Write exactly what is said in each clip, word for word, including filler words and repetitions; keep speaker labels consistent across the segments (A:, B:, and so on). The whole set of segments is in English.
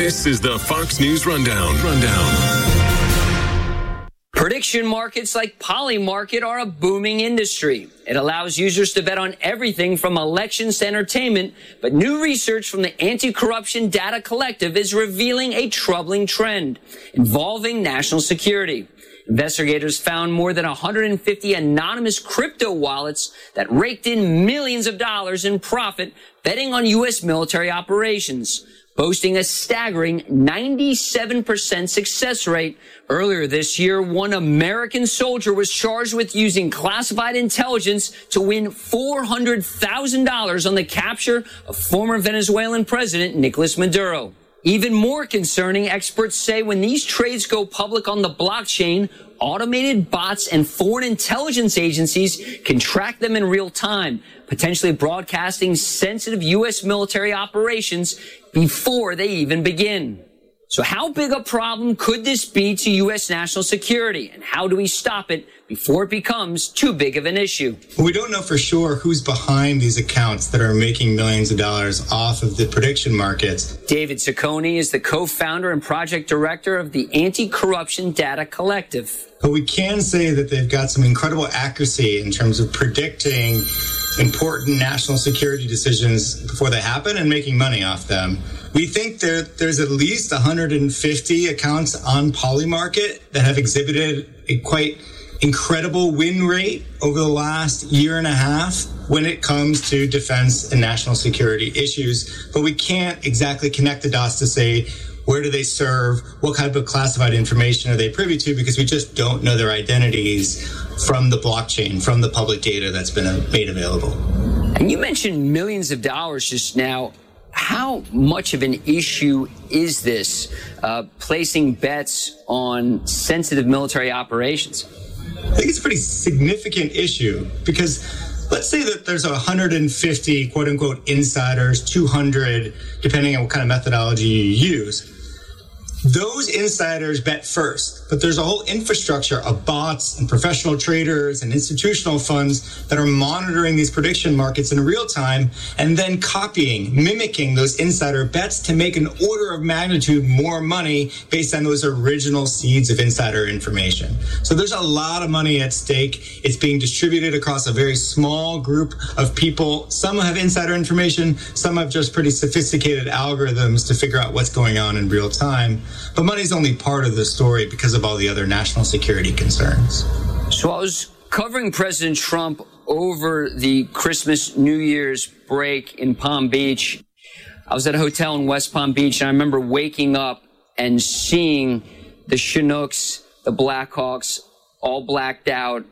A: This is the Fox News Rundown. Rundown.
B: Prediction markets like Polymarket are a booming industry. It allows users to bet on everything from elections to entertainment, but new research from the Anti-Corruption Data Collective is revealing a troubling trend involving national security. Investigators found more than one hundred fifty anonymous crypto wallets that raked in millions of dollars in profit betting on U S military operations, boasting a staggering ninety-seven percent success rate. Earlier this year, one American soldier was charged with using classified intelligence to win four hundred thousand dollars on the capture of former Venezuelan President Nicolas Maduro. Even more concerning, experts say when these trades go public on the blockchain, automated bots and foreign intelligence agencies can track them in real time, potentially broadcasting sensitive U S military operations before they even begin. So how big a problem could this be to U S national security, and how do we stop it before it becomes too big of an issue?
C: We don't know for sure who's behind these accounts that are making millions of dollars off of the prediction markets.
B: David Ciccone is the co-founder and project director of the Anti-Corruption Data Collective.
C: But we can say that they've got some incredible accuracy in terms of predicting important national security decisions before they happen and making money off them. We think there, there's at least one hundred fifty accounts on Polymarket that have exhibited a quite incredible win rate over the last year and a half when it comes to defense and national security issues. But we can't exactly connect the dots to say, where do they serve? What kind of classified information are they privy to? Because we just don't know their identities from the blockchain, from the public data that's been made available.
B: And you mentioned millions of dollars just now. How much of an issue is this, uh, placing bets on sensitive military operations?
C: I think it's a pretty significant issue because let's say that there's one hundred fifty quote unquote insiders, two hundred, depending on what kind of methodology you use. Those insiders bet first, but there's a whole infrastructure of bots and professional traders and institutional funds that are monitoring these prediction markets in real time and then copying, mimicking those insider bets to make an order of magnitude more money based on those original seeds of insider information. So there's a lot of money at stake. It's being distributed across a very small group of people. Some have insider information. Some have just pretty sophisticated algorithms to figure out what's going on in real time. But money's only part of the story because of all the other national security concerns.
B: So I was covering President Trump over the Christmas, New Year's break in Palm Beach. I was at a hotel in West Palm Beach, and I remember waking up and seeing the Chinooks, the Blackhawks, all blacked out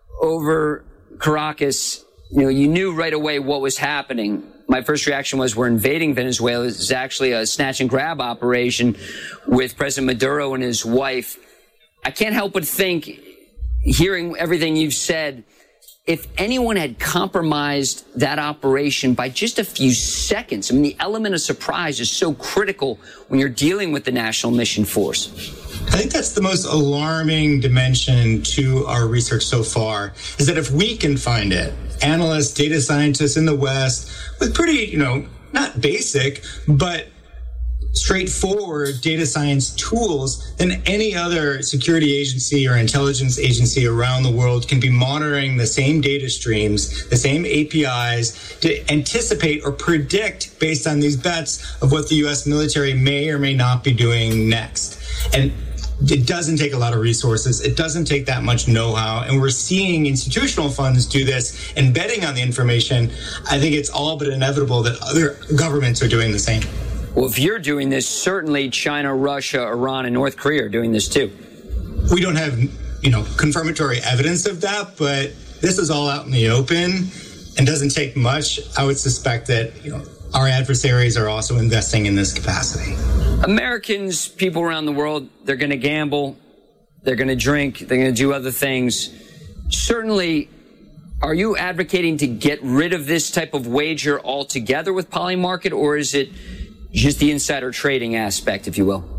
B: over Caracas. You know, you knew right away what was happening. My first reaction was, we're invading Venezuela. This is actually a snatch and grab operation with President Maduro and his wife. I can't help but think, hearing everything you've said, if anyone had compromised that operation by just a few seconds, I mean, the element of surprise is so critical when you're dealing with the National Mission Force.
C: I think that's the most alarming dimension to our research so far, is that if we can find it, analysts, data scientists in the West, with pretty, you know, not basic, but straightforward data science tools, then any other security agency or intelligence agency around the world can be monitoring the same data streams, the same A P Is to anticipate or predict based on these bets of what the U S military may or may not be doing next. And it doesn't take a lot of resources. It doesn't take that much know-how. And we're seeing institutional funds do this and betting on the information. I think it's all but inevitable that other governments are doing the same.
B: Well, if you're doing this, certainly China, Russia, Iran, and North Korea are doing this too.
C: We don't have, you know, confirmatory evidence of that, but this is all out in the open and doesn't take much. I would suspect that, you know, our adversaries are also investing in this capacity.
B: Americans, people around the world, they're going to gamble, they're going to drink, they're going to do other things. Certainly, are you advocating to get rid of this type of wager altogether with Polymarket, or is it just the insider trading aspect, if you will?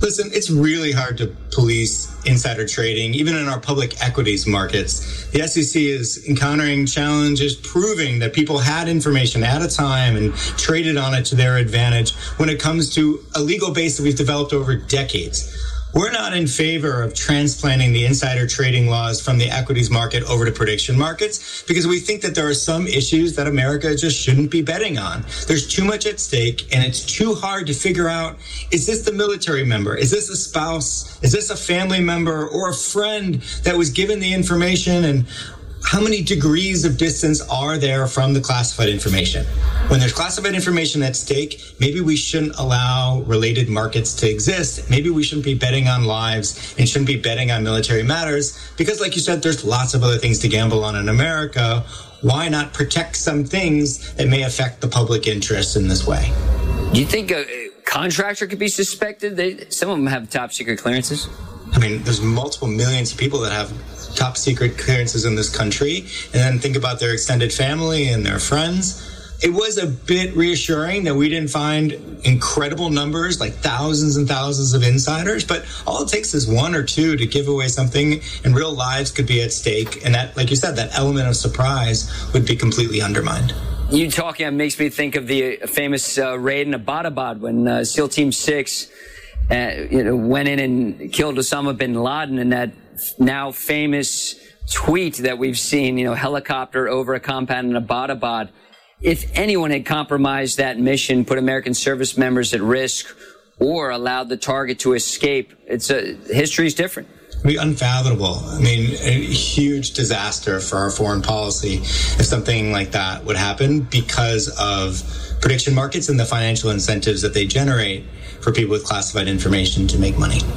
C: Listen, it's really hard to police insider trading, even in our public equities markets. The S E C is encountering challenges proving that people had information at a time and traded on it to their advantage when it comes to a legal base that we've developed over decades. We're not in favor of transplanting the insider trading laws from the equities market over to prediction markets because we think that there are some issues that America just shouldn't be betting on. There's too much at stake, and it's too hard to figure out, is this the military member? Is this a spouse? Is this a family member or a friend that was given the information? And how many degrees of distance are there from the classified information? When there's classified information at stake, maybe we shouldn't allow related markets to exist. Maybe we shouldn't be betting on lives and shouldn't be betting on military matters because, like you said, there's lots of other things to gamble on in America. Why not protect some things that may affect the public interest in this way?
B: Do you think a contractor could be suspected? They, some of them have top secret clearances.
C: I mean, there's multiple millions of people that have top secret clearances in this country, and then think about their extended family and their friends. It was a bit reassuring that we didn't find incredible numbers, like thousands and thousands of insiders, but all it takes is one or two to give away something, and real lives could be at stake. And that, like you said, that element of surprise would be completely undermined.
B: You talking, it makes me think of the famous uh, raid in Abbottabad when uh, SEAL Team six uh, you know, went in and killed Osama bin Laden, and that now famous tweet that we've seen, you know, helicopter over a compound in Abbottabad. If anyone had compromised that mission, put American service members at risk, or allowed the target to escape, it's a, history's different.
C: It'd be unfathomable. I mean, a huge disaster for our foreign policy if something like that would happen because of prediction markets and the financial incentives that they generate for people with classified information to make money.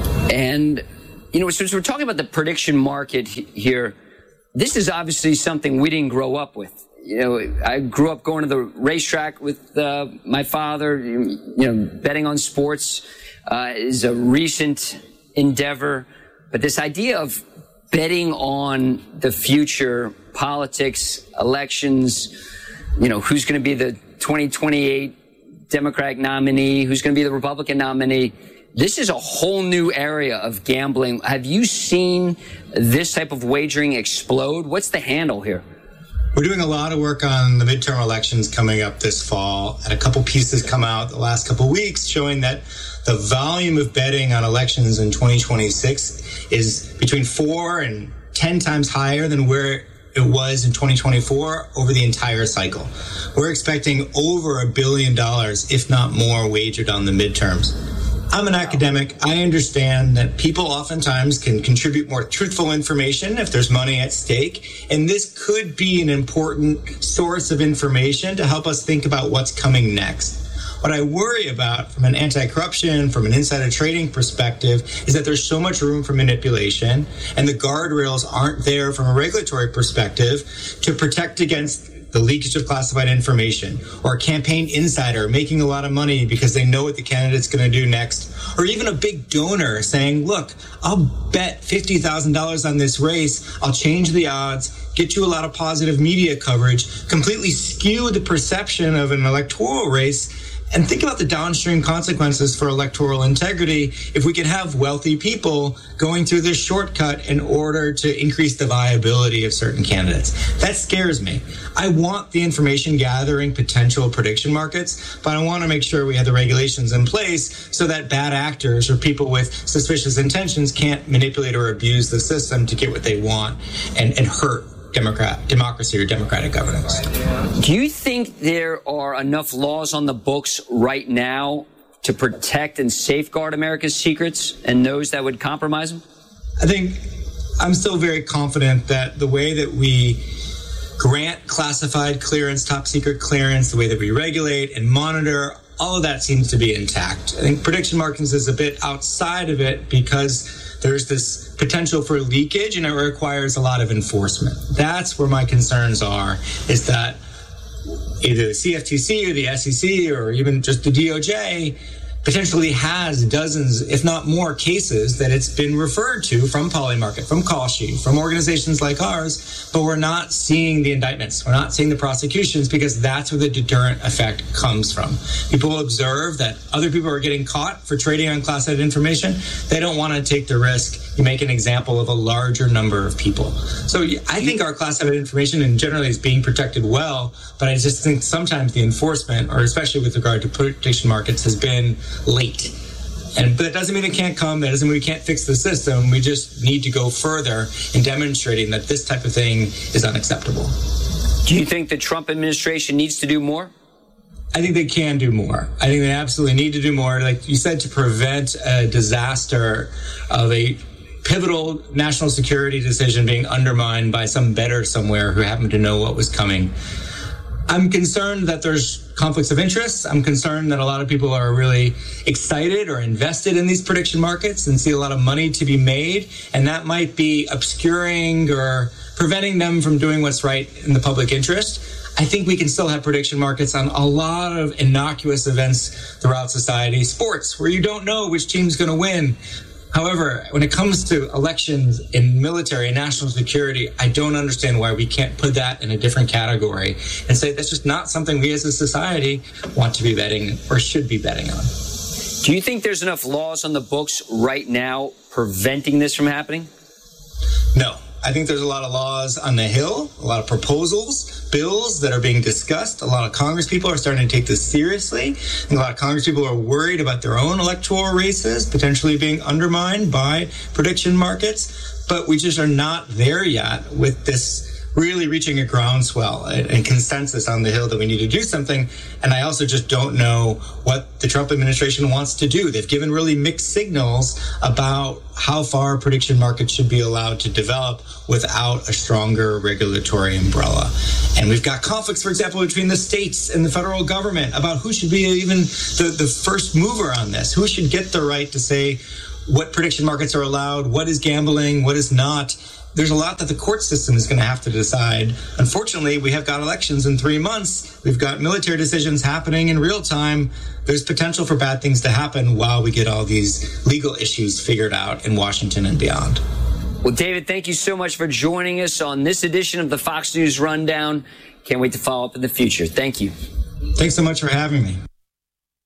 B: And you know, since we're talking about the prediction market here, this is obviously something we didn't grow up with. You know, I grew up going to the racetrack with uh, my father. You know, betting on sports uh, is a recent endeavor. But this idea of betting on the future, politics, elections, you know, who's going to be the twenty twenty-eight Democratic nominee, who's going to be the Republican nominee, this is a whole new area of gambling. Have you seen this type of wagering explode? What's the handle here?
C: We're doing a lot of work on the midterm elections coming up this fall, and a couple pieces come out the last couple weeks showing that the volume of betting on elections in twenty twenty-six is between four and ten times higher than where it was in twenty twenty-four over the entire cycle. We're expecting over a billion dollars, if not more, wagered on the midterms. I'm an academic. I understand that people oftentimes can contribute more truthful information if there's money at stake. And this could be an important source of information to help us think about what's coming next. What I worry about from an anti-corruption, from an insider trading perspective, is that there's so much room for manipulation, and the guardrails aren't there from a regulatory perspective to protect against the leakage of classified information, or a campaign insider making a lot of money because they know what the candidate's going to do next, or even a big donor saying, look, I'll bet fifty thousand dollars on this race, I'll change the odds, get you a lot of positive media coverage, completely skew the perception of an electoral race. And think about the downstream consequences for electoral integrity if we could have wealthy people going through this shortcut in order to increase the viability of certain candidates. That scares me. I want the information gathering potential prediction markets, but I want to make sure we have the regulations in place so that bad actors or people with suspicious intentions can't manipulate or abuse the system to get what they want and, and hurt Democrat, democracy or democratic governance.
B: Do you think there are enough laws on the books right now to protect and safeguard America's secrets and those that would compromise them?
C: I think I'm still very confident that the way that we grant classified clearance, top secret clearance, the way that we regulate and monitor, all of that seems to be intact. I think prediction markets is a bit outside of it because there's this potential for leakage and it requires a lot of enforcement. That's where my concerns are, is that either the C F T C or the S E C or even just the D O J potentially has dozens, if not more, cases that it's been referred to from Polymarket, from Kalshi, from organizations like ours, but we're not seeing the indictments. We're not seeing the prosecutions because that's where the deterrent effect comes from. People will observe that other people are getting caught for trading on classified information. They don't want to take the risk. You make an example of a larger number of people. So I think our classified information in generally is being protected well, but I just think sometimes the enforcement, or especially with regard to prediction markets, has been late. And but that doesn't mean it can't come. That doesn't mean we can't fix the system. We just need to go further in demonstrating that this type of thing is unacceptable.
B: Do you think the Trump administration needs to do more?
C: I think they can do more. I think they absolutely need to do more. Like you said, to prevent a disaster of a pivotal national security decision being undermined by some bettor somewhere who happened to know what was coming. I'm concerned that there's conflicts of interest. I'm concerned that a lot of people are really excited or invested in these prediction markets and see a lot of money to be made. And that might be obscuring or preventing them from doing what's right in the public interest. I think we can still have prediction markets on a lot of innocuous events throughout society. Sports, where you don't know which team's going to win. However, when it comes to elections in military and national security, I don't understand why we can't put that in a different category and say that's just not something we as a society want to be betting or should be betting on.
B: Do you think there's enough laws on the books right now preventing this from happening?
C: No. I think there's a lot of laws on the Hill, a lot of proposals, bills that are being discussed. A lot of Congress people are starting to take this seriously. And a lot of Congress people are worried about their own electoral races potentially being undermined by prediction markets. But we just are not there yet with this really reaching a groundswell and consensus on the Hill that we need to do something. And I also just don't know what the Trump administration wants to do. They've given really mixed signals about how far prediction markets should be allowed to develop without a stronger regulatory umbrella. And we've got conflicts, for example, between the states and the federal government about who should be even the, the first mover on this, who should get the right to say what prediction markets are allowed, what is gambling, what is not. There's a lot that the court system is going to have to decide. Unfortunately, we have got elections in three months. We've got military decisions happening in real time. There's potential for bad things to happen while we get all these legal issues figured out in Washington and beyond.
B: Well, David, thank you so much for joining us on this edition of the Fox News Rundown. Can't wait to follow up in the future. Thank you.
C: Thanks so much for having me.